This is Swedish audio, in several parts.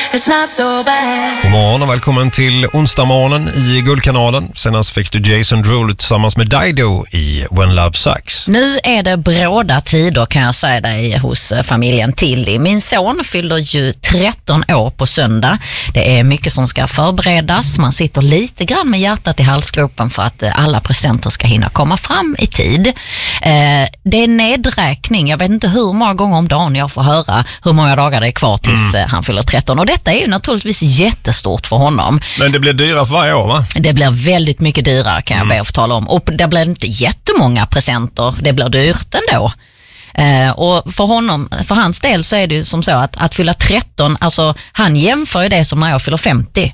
it's not so bad. God morgon och välkommen till onsdagmorgonen i Guldkanalen. Senast fick du Jason Derulo tillsammans med Dido i When Love Sucks. Nu är det bråda tider kan jag säga dig hos familjen Tilly. Min son fyller ju 13 år på söndag. Det är mycket som ska förberedas. Man sitter lite grann med hjärtat i halsgropen för att alla presenter ska hinna komma fram i tid. Det är nedräkning. Jag vet inte hur många gånger om dagen jag får höra hur många dagar det är kvar tills han fyller 13. Och detta är ju naturligtvis jättestort för honom. Men det blir dyrare för varje år, va? Det blir väldigt mycket dyrare kan jag be att få tala om. Och det blir inte jättemånga presenter. Det blir dyrt ändå. Och för hans del så är det ju som så att fylla 13, alltså han jämför ju det som när jag fyller 50.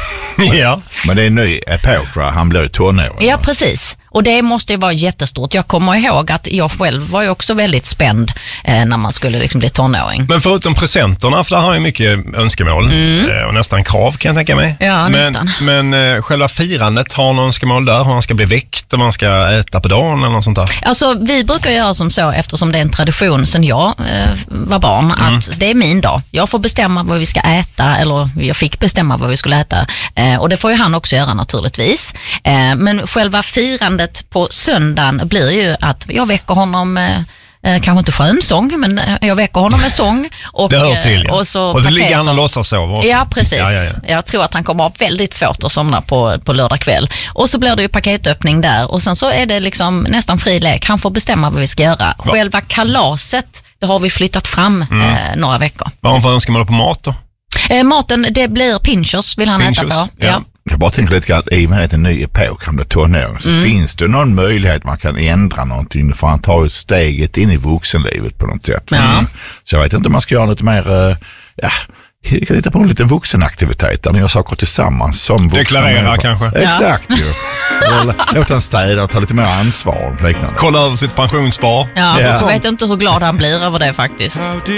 Ja. Men det är en ny epok, va? Han blir ju tonåring. Ja, precis. Och det måste ju vara jättestort. Jag kommer ihåg att jag själv var ju också väldigt spänd när man skulle liksom bli tonåring. Men förutom presenterna, för där har jag mycket önskemål och nästan krav kan jag tänka mig. Ja, nästan. Men själva firandet, har någon önskemål där? Hur man ska bli väckt och man ska äta på dagen eller något sånt där? Alltså vi brukar göra som så, eftersom det är en tradition sedan jag var barn, att det är min dag. Jag får bestämma vad vi ska äta, eller jag fick bestämma vad vi skulle äta. Och det får ju han också göra naturligtvis. Men själva firandet på söndagen blir ju att jag väcker honom, kanske inte skönsång, men jag väcker honom med sång. Och, det hör till, ja. Och så ligger han och låtsas sova också. Ja, precis. Ja. Jag tror att han kommer ha väldigt svårt att somna på lördag kväll. Och så blir det ju paketöppning där. Och sen så är det liksom nästan fri lek. Han får bestämma vad vi ska göra. Själva kalaset, det har vi flyttat fram några veckor. Vad har han för önskemål på mat då? Maten, det blir pinchos vill han äta på. Ja. Jag bara tänker lite att i och med att en ny epok kan bli tonåring så finns det någon möjlighet man kan ändra någonting för han tar ett steget in i vuxenlivet på något sätt. Ja. Så jag vet inte om man ska göra lite mer, jag kan hitta på en liten vuxenaktivitet där ni gör saker tillsammans som vuxna. Deklarera kanske. Exakt ju. Låt han städa och ta lite mer ansvar. Liknande. Kolla över sitt pensionsspar. Ja, jag vet inte hur glad han blir över det faktiskt.